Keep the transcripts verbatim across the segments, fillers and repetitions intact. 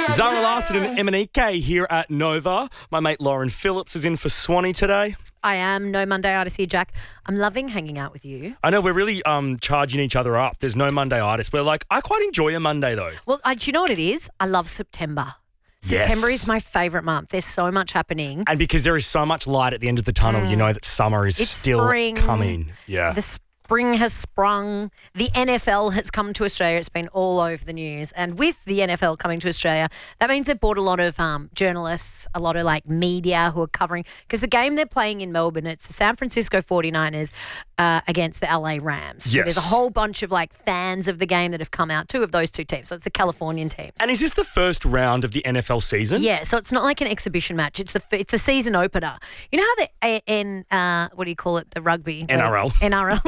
Zara Larson and Emanike here at Nova. My mate Lauren Phillips is in for Swanee today. I am. No Monday-itis here, Jack. I'm loving hanging out with you. I know we're really um charging each other up. There's no Monday-itis. We're like, I quite enjoy a Monday though. Well, I, do you know what it is? I love September. September Yes. is my favourite month. There's so much happening. And because there is so much light at the end of the tunnel, you know that summer is It's still spring. coming. Yeah. The spring has sprung. The N F L has come to Australia. It's been all over the news. And with the N F L coming to Australia, that means they've brought a lot of um, journalists, a lot of like media who are covering. Because the game they're playing in Melbourne, it's the San Francisco forty-niners uh, against the L A Rams. So Yes. there's a whole bunch of like fans of the game that have come out, two of those two teams. So it's the Californian teams. And is this the first round of the N F L season? Yeah, so it's not like an exhibition match. It's the it's the season opener. You know how the A- N uh, what do you call it? The rugby N R L. The N R L.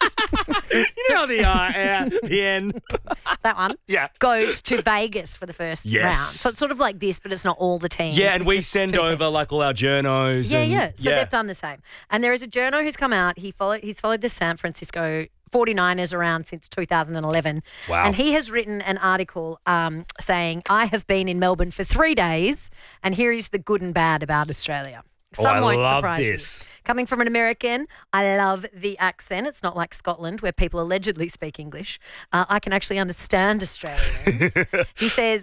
You know how the, uh, uh, the N... That one. Yeah. Goes to Vegas for the first Yes. round. So it's sort of like this, but it's not all the teams. Yeah, and It's we just send two over teams. like all our journos. Yeah, and, yeah. So they've done the same. And there is a journo who's come out. He followed. He's followed the San Francisco forty-niners around since two thousand eleven. Wow. And he has written an article um, saying, I have been in Melbourne for three days, and here is the good and bad about Australia. Oh, Some I won't love surprise this. you. Coming from an American, I love the accent. It's not like Scotland where people allegedly speak English. Uh, I can actually understand Australians. He says...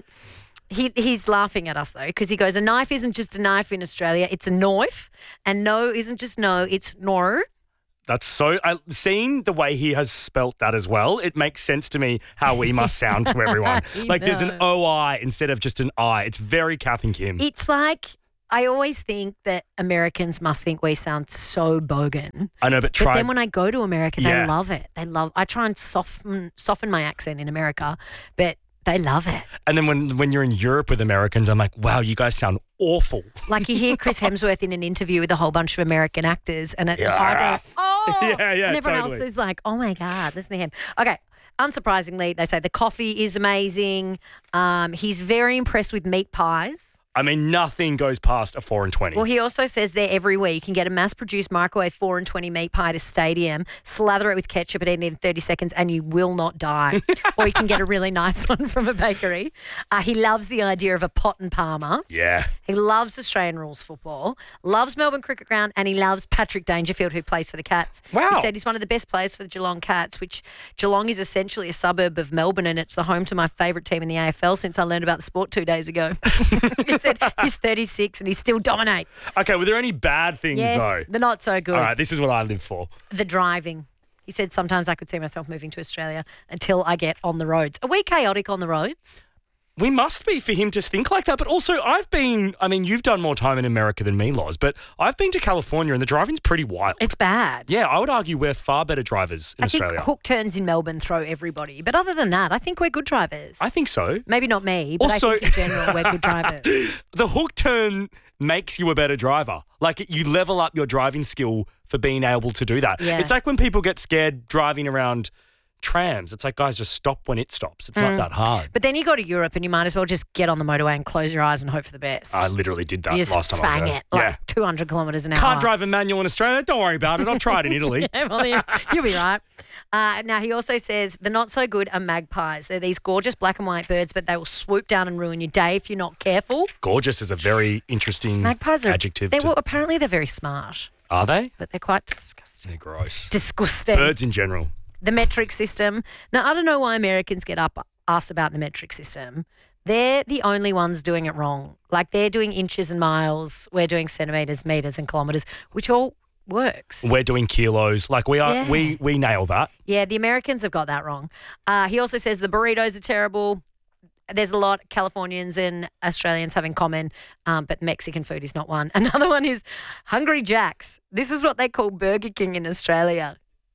He he's laughing at us though because he goes, a knife isn't just a knife in Australia, it's a knife, and no isn't just no, it's no. That's so... I, seeing the way he has spelt that as well, it makes sense to me how we must sound to everyone. I Like there's an know. O I instead of just an I. It's very Kath and Kim. It's like I always think that Americans must think we sound so bogan. I know, but But try... then when I go to America, Yeah. they love it. They love. I try and soften soften my accent in America, but they love it. And then when when you're in Europe with Americans, I'm like, wow, you guys sound awful. Like you hear Chris Hemsworth in an interview with a whole bunch of American actors, and it, Yeah. I go, oh, Yeah, yeah, and everyone totally. else is like, oh my God, listen to him. Okay. Unsurprisingly, they say the coffee is amazing. Um, he's very impressed with meat pies. I mean, nothing goes past a four and twenty. Well, he also says there every week you can get a mass-produced microwave four and twenty meat pie at a stadium, slather it with ketchup and eat it in thirty seconds and you will not die. Or you can get a really nice one from a bakery. Uh, he loves the idea of a pot and palmer. Yeah. He loves Australian rules football, loves Melbourne Cricket Ground, and he loves Patrick Dangerfield, who plays for the Cats. Wow. He said he's one of the best players for the Geelong Cats, which Geelong is essentially a suburb of Melbourne, and it's the home to my favourite team in the A F L since I learned about the sport two days ago. He said he's thirty-six and he still dominates. Okay, were there any bad things Yes, though? they're not so good. All right, this is what I live for. The driving. He said sometimes I could see myself moving to Australia until I get on the roads. Are we chaotic on the roads? We must be for him to think like that. But also, I've been, I mean, you've done more time in America than me, Loz, but I've been to California and the driving's pretty wild. It's bad. Yeah, I would argue we're far better drivers in I Australia. think hook turns in Melbourne throw everybody. But other than that, I think we're good drivers. I think so. Maybe not me, but Also- I think in general we're good drivers. The hook turn makes you a better driver. Like, you level up your driving skill for being able to do that. Yeah. It's like when people get scared driving around trams. It's like, guys, just stop when it stops. It's not that hard. But then you go to Europe and you might as well just get on the motorway and close your eyes and hope for the best. I literally did that you just last time I was fang there. it like yeah. two hundred kilometres an hour. Can't drive a manual in Australia. Don't worry about it. I'll try it in Italy. Yeah, well, you, you'll be right. Uh, now, he also says the not so good are magpies. They're these gorgeous black and white birds, but they will swoop down and ruin your day if you're not careful. Gorgeous is a very interesting Magpies are, adjective. They're, to- well, apparently they're very smart, Are they? but they're quite disgusting. They're gross. Disgusting. Birds in general. The metric system. Now, I don't know why Americans get up us about the metric system. They're the only ones doing it wrong. Like, they're doing inches and miles. We're doing centimetres, metres and kilometres, which all works. We're doing kilos. Like, we are. Yeah. We we nail that. Yeah, the Americans have got that wrong. Uh, he also says the burritos are terrible. There's a lot Californians and Australians have in common, um, but Mexican food is not one. Another one is Hungry Jack's. This is what they call Burger King in Australia.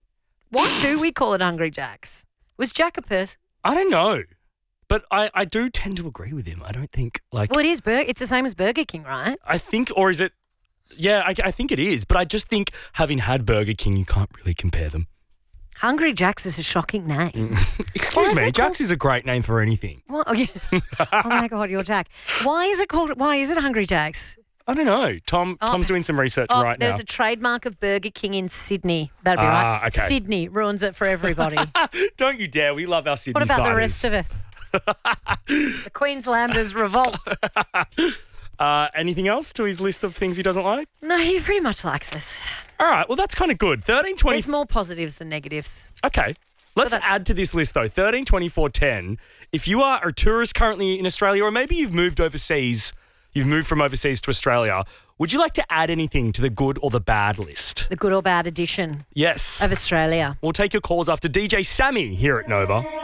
What do we call it Hungry Jack's? Was Jack a person? I don't know, but I, I do tend to agree with him. I don't think like Well, it is. Bur- it's the same as Burger King, right? I think, or is it? Yeah, I, I think it is. But I just think having had Burger King, you can't really compare them. Hungry Jack's is a shocking name. Excuse is me, it Jack's is a great name for anything. What? Oh, yeah. Oh my God, you're Jack. Why is it called? Why is it Hungry Jack's? I don't know. Tom Oh. Tom's doing some research Oh, right there's now. a trademark of Burger King in Sydney. That'd be Ah, right. okay. Sydney ruins it for everybody. Don't you dare. We love our Sydney What about the siders. rest of us? The Queenslanders revolt. Uh, anything else to his list of things he doesn't like? No, he pretty much likes this. All right, well, that's kind of good. thirteen, twenty. There's more positives than negatives. Okay. Let's that's- add to this list, though. thirteen, twenty-four, ten. If you are a tourist currently in Australia, or maybe you've moved overseas, you've moved from overseas to Australia, would you like to add anything to the good or the bad list? The good or bad edition Yes. of Australia. We'll take your calls after D J Sammy here at Nova.